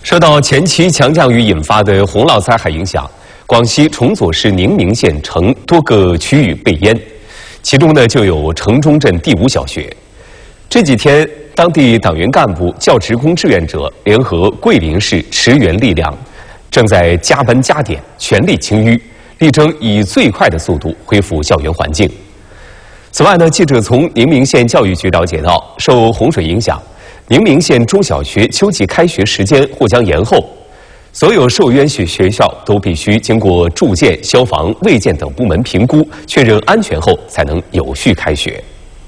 受到前期强降雨引发的洪涝灾害影响，广西崇左市宁明县城多个区域被淹，其中呢就有城中镇第5小学。这几天，当地党员干部、教职工志愿者联合桂林市驰援力量，正在加班加点，全力清淤，力争以最快的速度恢复校园环境。此外呢，记者从宁明县教育局了解到，受洪水影响，宁明县中小学秋季开学时间或将延后，所有受淹学校都必须经过住建、消防、卫健等部门评估，确认安全后才能有序开学。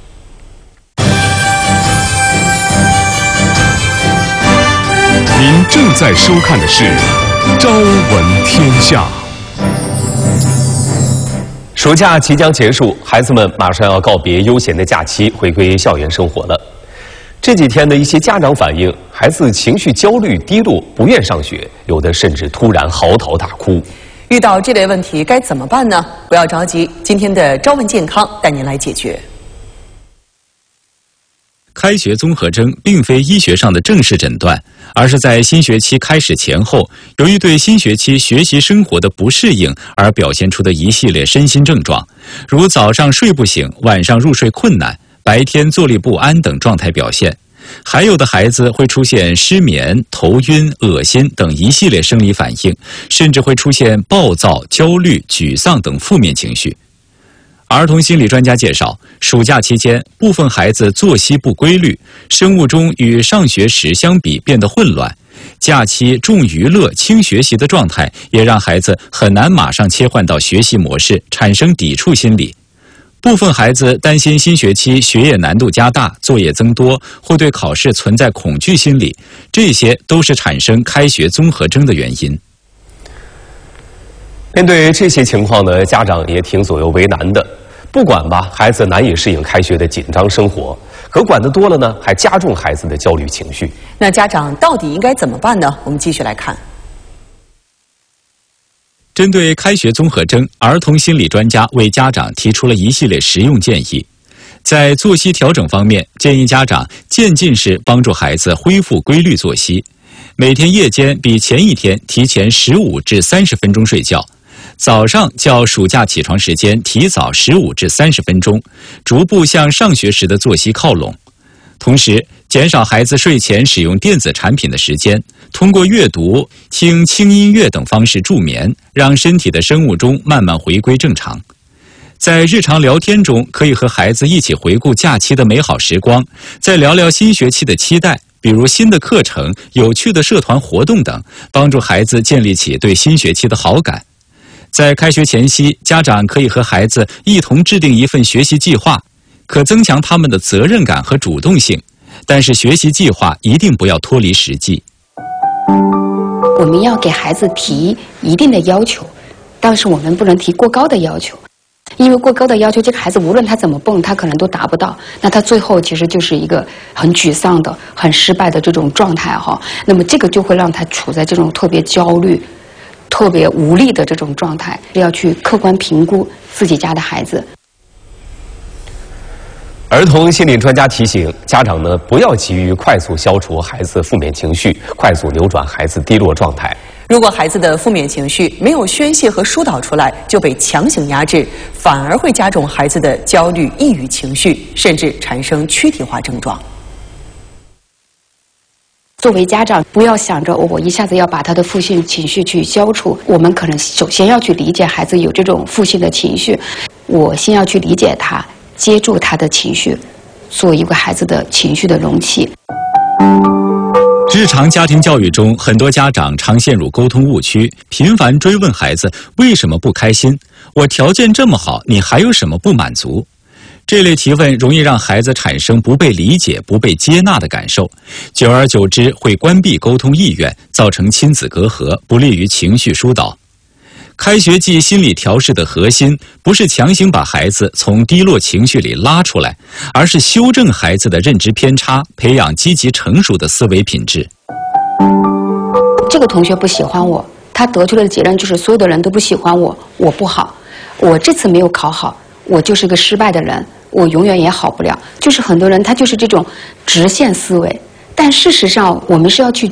您正在收看的是《朝闻天下》。 暑假即将结束，孩子们马上要告别悠闲的假期，回归校园生活了。这几天的一些家长反映，孩子情绪焦虑、低落，不愿上学，有的甚至突然嚎啕大哭。 遇到这类问题该怎么办呢？不要着急，今天的朝问健康带您来解决。 开学综合征并非医学上的正式诊断，而是在新学期开始前后，由于对新学期学习生活的不适应而表现出的一系列身心症状，如早上睡不醒、晚上入睡困难、白天坐立不安等状态表现。还有的孩子会出现失眠、头晕、恶心等一系列生理反应，甚至会出现暴躁、焦虑、沮丧等负面情绪。儿童心理专家介绍，暑假期间，部分孩子作息不规律，生物钟与上学时相比变得混乱，假期重娱乐轻学习的状态也让孩子很难马上切换到学习模式，产生抵触心理。部分孩子担心新学期学业难度加大，作业增多，会对考试存在恐惧心理，这些都是产生开学综合征的原因。 面对这些情况呢，家长也挺左右为难的。不管吧，孩子难以适应开学的紧张生活，可管得多了呢，还加重孩子的焦虑情绪。 那家长到底应该怎么办呢？我们继续来看。 针对开学综合征，儿童心理专家为家长提出了一系列实用建议。在作息调整方面，建议家长渐进式帮助孩子恢复规律作息，每天夜间比前一天提前15至30分钟睡觉，早上较暑假起床时间提早15至30分钟，逐步向上学时的作息靠拢。同时，减少孩子睡前使用电子产品的时间，通过阅读、听轻音乐等方式助眠，让身体的生物钟慢慢回归正常。在日常聊天中，可以和孩子一起回顾假期的美好时光，再聊聊新学期的期待，比如新的课程、有趣的社团活动等，帮助孩子建立起对新学期的好感。在开学前夕，家长可以和孩子一同制定一份学习计划，可增强他们的责任感和主动性。但是学习计划一定不要脱离实际。 我们要给孩子提一定的要求，但是我们不能提过高的要求，因为过高的要求，这个孩子无论他怎么蹦，他可能都达不到，那他最后其实就是一个很沮丧的、很失败的这种状态哈。那么这个就会让他处在这种特别焦虑、特别无力的这种状态，要去客观评估自己家的孩子。 儿童心理专家提醒家长呢，不要急于快速消除孩子负面情绪，快速扭转孩子低落状态。 如果孩子的负面情绪没有宣泄和疏导出来，就被强行压制，反而会加重孩子的焦虑、抑郁情绪，甚至产生躯体化症状。 作为家长，不要想着我一下子要把他的负性情绪去消除，我们可能首先要去理解孩子有这种负性的情绪，我先要去理解他，接住他的情绪，做一个孩子的情绪的容器。 日常家庭教育中，很多家长常陷入沟通误区，频繁追问孩子为什么不开心，我条件这么好，你还有什么不满足？这类提问容易让孩子产生不被理解、不被接纳的感受，久而久之会关闭沟通意愿，造成亲子隔阂，不利于情绪疏导。开学季心理调试的核心，不是强行把孩子从低落情绪里拉出来，而是修正孩子的认知偏差，培养积极成熟的思维品质。 这个同学不喜欢我，他得出的结论就是所有的人都不喜欢我，我不好，我这次没有考好，我就是个失败的人，我永远也好不了。就是很多人他就是这种直线思维，但事实上我们是要去